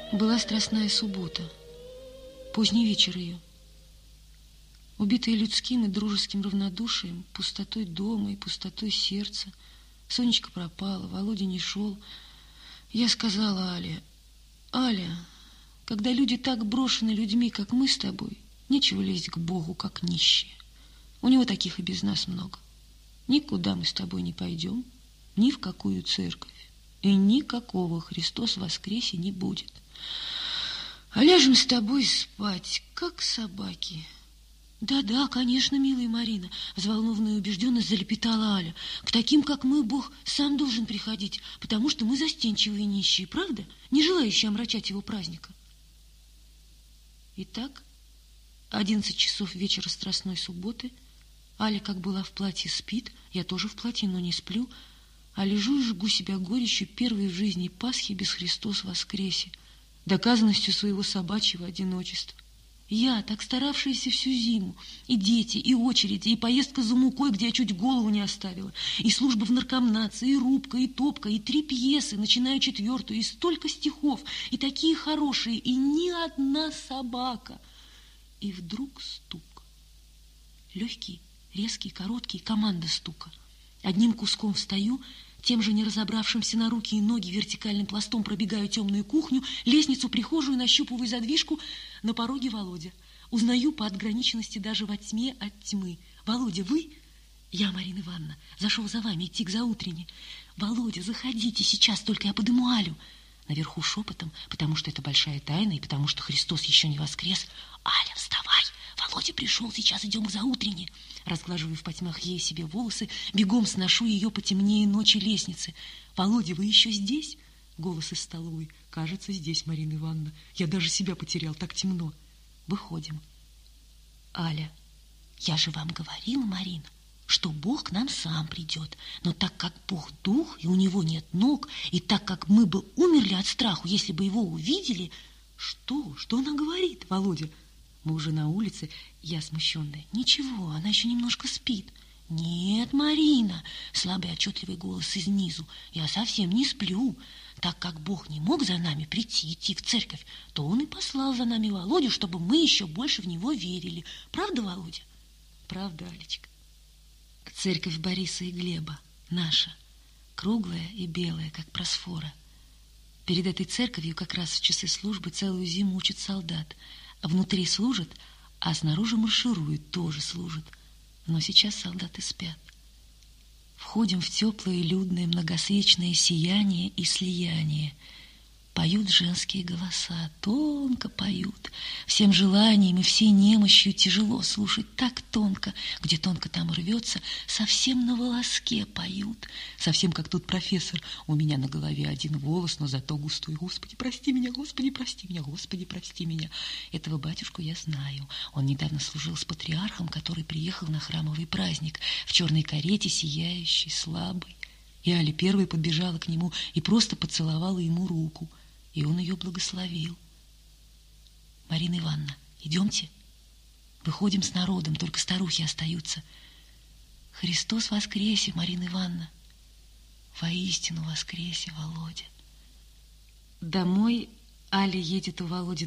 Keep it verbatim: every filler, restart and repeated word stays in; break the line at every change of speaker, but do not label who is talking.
Была страстная суббота, поздний вечер ее. Убитые людским и дружеским равнодушием, пустотой дома и пустотой сердца, Сонечка пропала, Володя не шел. Я сказала Але: «Аля, когда люди так брошены людьми, как мы с тобой, нечего лезть к Богу, как нищие. У него таких и без нас много. Никуда мы с тобой не пойдем, ни в какую церковь, и никакого Христос воскресе не будет. А ляжем с тобой спать, как собаки». «Да-да, конечно, милая Марина», — взволнованно и убежденно залепетала Аля. «К таким, как мы, Бог сам должен приходить, потому что мы застенчивые нищие, правда? Не желающие омрачать его праздника». Итак, одиннадцать часов вечера страстной субботы. Аля, как была в платье, спит, я тоже в платье, но не сплю, а лежу и жгу себя горечью первой в жизни Пасхи без Христос воскресе, доказанностью своего собачьего одиночества. Я, так старавшаяся всю зиму, и дети, и очереди, и поездка за мукой, где я чуть голову не оставила, и служба в наркомнации, и рубка, и топка, и три пьесы, начиная четвертую, и столько стихов, и такие хорошие, и ни одна собака. И вдруг стук. Легкий, резкий, короткий, команда стука. Одним куском встаю, тем же не разобравшимся на руки и ноги вертикальным пластом пробегаю темную кухню, лестницу, прихожую, нащупываю задвижку. На пороге Володя. Узнаю по отграниченности даже во тьме от тьмы. «Володя, вы?» «Я, Марина Ивановна, зашел за вами идти к заутренне». «Володя, заходите сейчас, только я подыму Алю». Наверху шепотом, потому что это большая тайна и потому что Христос еще не воскрес. «Аля, вставай! Володя пришел, сейчас идем к заутренне». Разглаживаю в потьмах ей себе волосы, бегом сношу ее по темнее ночи лестницы. «Володя, вы еще здесь?» Голос из столовой. «Кажется, здесь, Марина Ивановна. Я даже себя потерял, так темно». Выходим. «Аля, я же вам говорила, Марина, что Бог к нам сам придет. Но так как Бог дух, и у него нет ног, и так как мы бы умерли от страху, если бы его увидели...» «Что? Что она говорит, Володя?» Мы уже на улице, я смущенная. «Ничего, она еще немножко спит». «Нет, Марина», слабый отчетливый голос изнизу, «я совсем не сплю. Так как Бог не мог за нами прийти, идти в церковь, то Он и послал за нами Володю, чтобы мы еще больше в него верили. Правда, Володя?» «Правда, Алечка. Церковь Бориса и Глеба, наша, круглая и белая, как просфора. Перед этой церковью как раз в часы службы целую зиму учат солдат. Внутри служат, а снаружи маршируют, тоже служат. Но сейчас солдаты спят. Входим в теплое, людное, многосвечное сияние и слияние. Поют женские голоса, тонко поют. Всем желанием и всей немощью тяжело слушать так тонко. Где тонко, там рвется, совсем на волоске поют. Совсем как тот профессор. У меня на голове один волос, но зато густой. Господи, прости меня, Господи, прости меня, Господи, прости меня. Этого батюшку я знаю. Он недавно служил с патриархом, который приехал на храмовый праздник в черной карете, сияющей, слабой. И Аля первой подбежала к нему и просто поцеловала ему руку. И он ее благословил. «Марина Ивановна, идемте. Выходим с народом, только старухи остаются». «Христос воскресе, Марина Ивановна». «Воистину воскресе, Володя». Домой Аля едет у Володи